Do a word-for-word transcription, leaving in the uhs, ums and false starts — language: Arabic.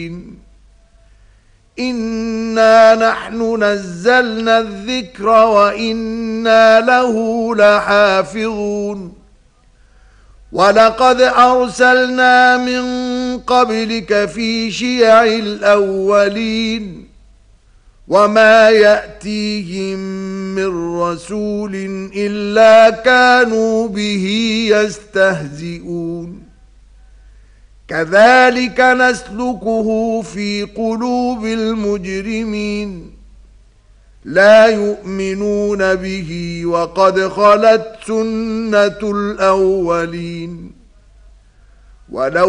إنا نحن نزلنا الذكر وإنا له لحافظون ولقد أرسلنا من قبلك في شيع الأولين وما يأتيهم من رسول إلا كانوا به يستهزئون كذلك نسلكه في قلوب المجرمين لا يؤمنون به وقد خلت سنة الأولين ولو